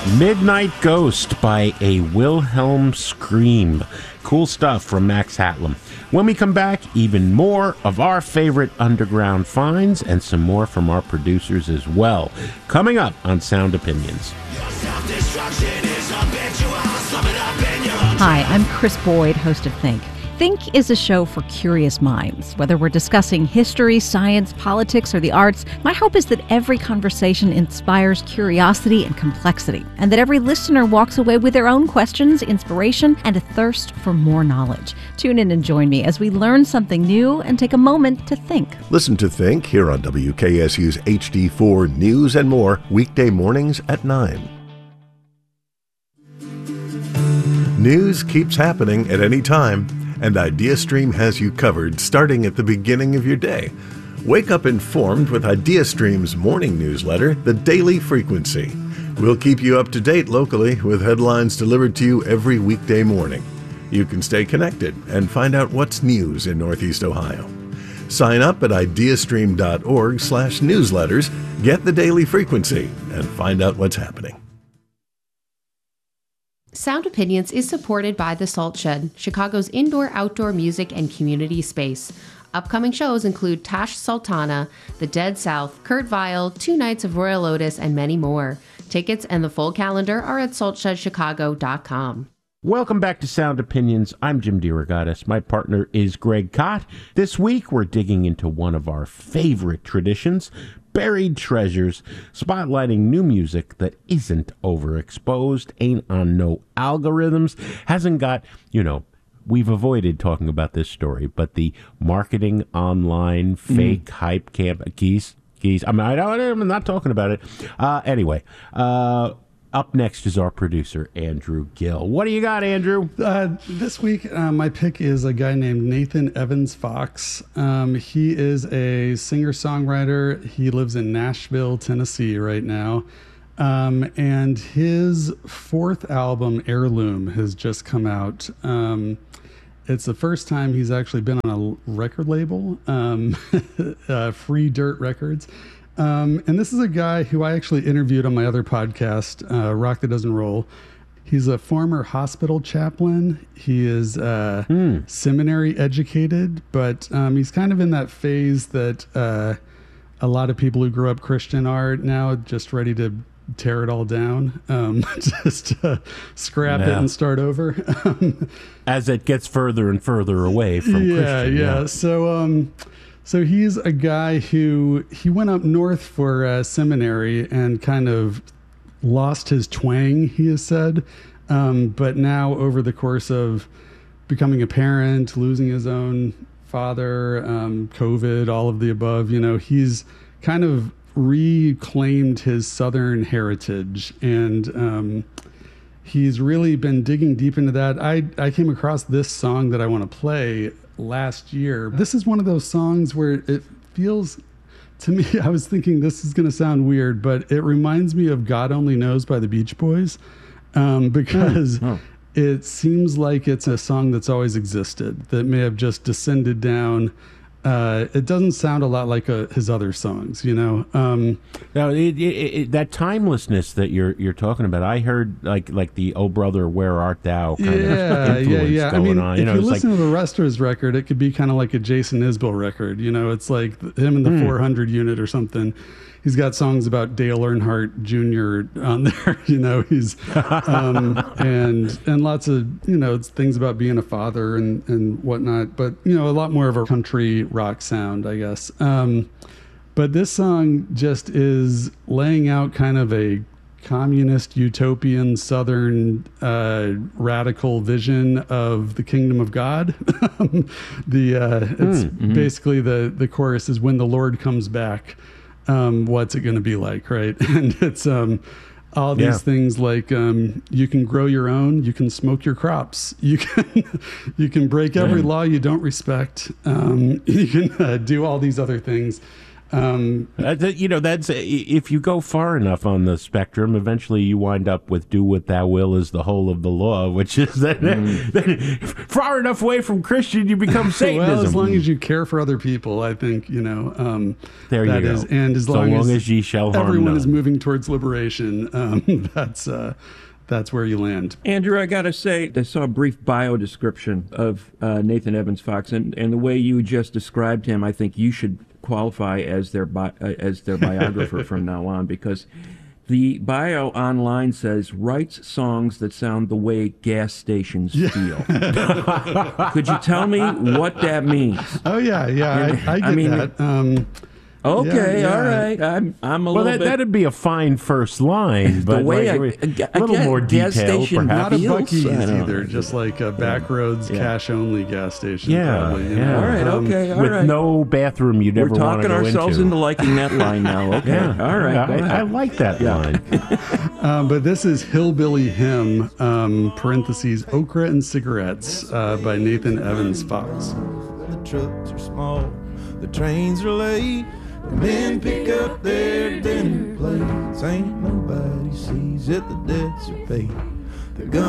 Midnight Ghost by a Wilhelm Scream. Cool stuff from Max Hatlam. When we come back, even more of our favorite underground finds and some more from our producers as well. Coming up on Sound Opinions. Hi, I'm Chris Boyd, host of Think. Think is a show for curious minds. Whether we're discussing history, science, politics, or the arts, my hope is that every conversation inspires curiosity and complexity, and that every listener walks away with their own questions, inspiration, and a thirst for more knowledge. Tune in and join me as we learn something new and take a moment to think. Listen to Think here on WKSU's HD4 News and more, weekday mornings at 9. News keeps happening at any time, and IdeaStream has you covered starting at the beginning of your day. Wake up informed with IdeaStream's morning newsletter, The Daily Frequency. We'll keep you up to date locally with headlines delivered to you every weekday morning. You can stay connected and find out what's news in Northeast Ohio. Sign up at ideastream.org/newsletters, get The Daily Frequency, and find out what's happening. Sound Opinions is supported by The Salt Shed, Chicago's indoor-outdoor music and community space. Upcoming shows include Tash Sultana, The Dead South, Kurt Vile, 2 nights of Royal Otis, and many more. Tickets and the full calendar are at saltshedchicago.com. Welcome back to Sound Opinions. I'm Jim DeRogatis. My partner is Greg Kot. This week, we're digging into one of our favorite traditions, Buried Treasures, spotlighting new music that isn't overexposed, ain't on no algorithms, hasn't got, we've avoided talking about this story, but the marketing online fake hype camp keys. I'm not talking about it. Anyway, up next is our producer, Andrew Gill. What do you got, Andrew? This week, my pick is a guy named Nathan Evans Fox. He is a singer-songwriter. He lives in Nashville, Tennessee right now. And his 4th album, Heirloom, has just come out. It's the first time he's actually been on a record label, Free Dirt Records. And this is a guy who I actually interviewed on my other podcast, Rock That Doesn't Roll. He's a former hospital chaplain. He is seminary educated, but he's kind of in that phase that a lot of people who grew up Christian are now, just ready to tear it all down, just scrap it and start over. As it gets further and further away from Christian. Yeah. So he's a guy who he went up north for seminary and kind of lost his twang, he has said. But now over the course of becoming a parent, losing his own father, COVID, all of the above, he's kind of reclaimed his Southern heritage. And he's really been digging deep into that. I came across this song that I want to play last year. This is one of those songs where it feels to me, I was thinking this is going to sound weird, but it reminds me of God Only Knows by the Beach Boys, because it seems like it's a song that's always existed, that may have just descended down. It doesn't sound a lot like his other songs, Now, that timelessness that you're talking about, I heard like the "Oh Brother, Where Art Thou" kind of influence going on. If you listen to the rest of his record, it could be kind of like a Jason Isbell record. It's like him and the 400 Unit or something. He's got songs about Dale Earnhardt Jr. on there, he's, and lots of, things about being a father and whatnot, but, a lot more of a country rock sound, I guess. But this song just is laying out kind of a communist, utopian, Southern, radical vision of the kingdom of God. It's basically the chorus is, when the Lord comes back, what's it going to be like, right? And it's all these things like you can grow your own, you can smoke your crops, you can break every law you don't respect, you can do all these other things. That's if you go far enough on the spectrum, eventually you wind up with "do what thou will" is the whole of the law, which is that far enough away from Christian, you become Satanism. Well, as long as you care for other people, I think there that you go. is, and as so long as ye shall harm everyone none. is moving towards liberation, that's where you land. Andrew, I got to say, I saw a brief bio description of Nathan Evans Fox, and the way you just described him, I think you should qualify as their biographer from now on, because the bio online says, writes songs that sound the way gas stations feel. Could you tell me what that means? Oh, yeah, I get that. Okay, Yeah. all right. I'm a little bit... that'd be a fine first line, but the way a little more gas detail, station perhaps. Not a feels, Buc-ee's I don't either, just like a backroads cash-only gas station. Yeah, probably, you yeah. know? All right, okay, all with right. no bathroom you'd We're ever want to talking go ourselves into. into liking that line now. Okay, all right. go ahead. I like that line. But this is Hillbilly Hymn, parentheses, Okra and Cigarettes, by Nathan Evans Fox. The trucks are small, the trains are late, the men pick up their dinner plates. Ain't nobody sees it, the debts are paid. The gun